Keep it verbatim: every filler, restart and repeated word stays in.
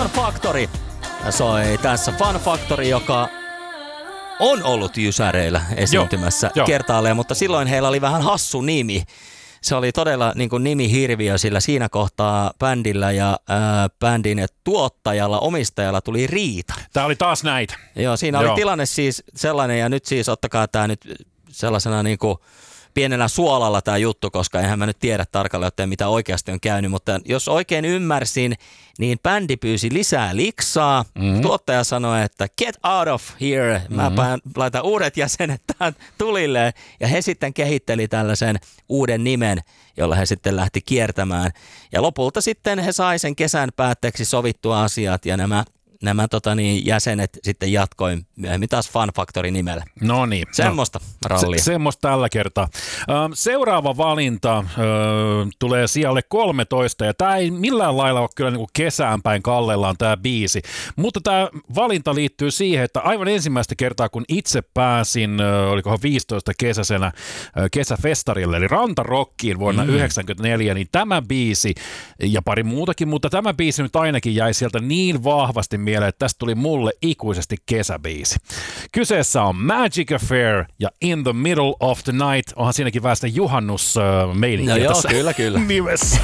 Fun Factory soi tässä. Fun Factory, joka on ollut Jysäreillä esiintymässä jo, jo. kertaalleen, mutta silloin heillä oli vähän hassu nimi. Se oli todella niin kuin nimihirviö, sillä siinä kohtaa bändillä ja ää, bändin tuottajalla, omistajalla tuli riita. Tämä oli taas näitä. Joo, siinä Joo. oli tilanne siis sellainen, ja nyt siis ottakaa tämä nyt sellaisena niin kuin pienellä suolalla tämä juttu, koska eihän mä nyt tiedä tarkalleen ottaen, mitä oikeasti on käynyt, mutta jos oikein ymmärsin, niin bändi pyysi lisää liksaa. Mm-hmm. Tuottaja sanoi, että get out of here, mä mm-hmm. laitan uudet jäsenet tähän tulille, ja he sitten kehitteli tällaisen uuden nimen, jolla he sitten lähti kiertämään. Ja lopulta sitten he sai sen kesän päätteeksi sovittua asiat, ja nämä Nämä tota, niin, jäsenet sitten jatkoi myöhemmin taas Fun Factory nimellä. No niin. Semmosta no, rallia. Se, semmosta tällä kertaa. Seuraava valinta tulee sijalle kolmetoista, ja tämä ei millään lailla ole kyllä niinku kesään päin kallellaan tämä biisi. Mutta tämä valinta liittyy siihen, että aivan ensimmäistä kertaa, kun itse pääsin, olikohan viisitoista kesäisenä kesäfestarille, eli Rantarokkiin vuonna mm. yhdeksänkymmentäneljä, niin tämä biisi ja pari muutakin, mutta tämä biisi nyt ainakin jäi sieltä niin vahvasti mieleen, että tästä tuli mulle ikuisesti kesäbiisi. Kyseessä on Magic Affair ja In the Middle of the Night. Onhan siinäkin vähän sitä juhannusmeininkiä no joo, tässä kyllä, kyllä. nimessä.